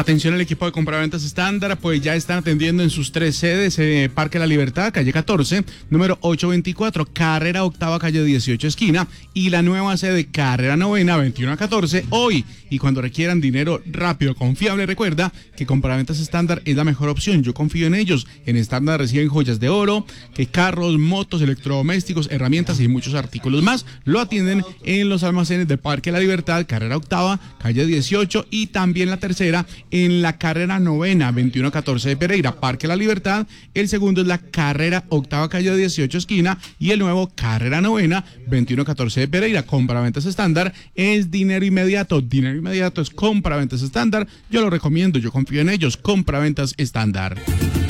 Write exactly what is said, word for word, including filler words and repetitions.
Atención al equipo de compraventas estándar, pues ya están atendiendo en sus tres sedes, eh, Parque La Libertad, calle catorce, número ochocientos veinticuatro, carrera octava, calle dieciocho, esquina, y la nueva sede, carrera novena, veintiuno a catorce, hoy. Y cuando requieran dinero rápido, confiable, recuerda que compraventas estándar es la mejor opción. Yo confío en ellos. En estándar reciben joyas de oro, que carros, motos, electrodomésticos, herramientas y muchos artículos más. Lo atienden en los almacenes de Parque La Libertad, carrera octava, calle dieciocho, y también la tercera en la carrera novena, veintiuno a catorce de Pereira, Parque La Libertad. El segundo es la carrera octava, calle dieciocho, esquina, y el nuevo carrera novena, veintiuno a catorce de Pereira. Compraventas estándar es dinero inmediato. Dinero inmediato es compraventas estándar. Yo lo recomiendo, yo confío en ellos. Compraventas estándar.